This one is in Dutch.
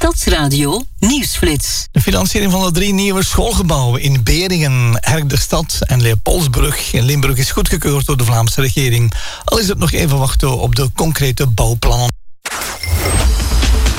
Stadsradio Nieuwsflits. De financiering van de 3 nieuwe schoolgebouwen in Beringen, Herk-de-Stad en Leopoldsbrug in Limburg is goedgekeurd door de Vlaamse regering. Al is het nog even wachten op de concrete bouwplannen.